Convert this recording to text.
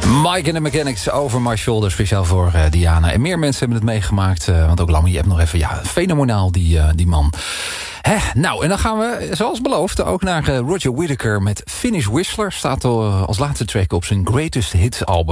Mike and the Mechanics, Over My Shoulder, speciaal voor Diana. En meer mensen hebben het meegemaakt, want ook Lammy, je hebt nog even, fenomenaal die man. Nou, en dan gaan we, zoals beloofd, ook naar Roger Whittaker met Finish Whistler. Staat als laatste track op zijn Greatest Hits album.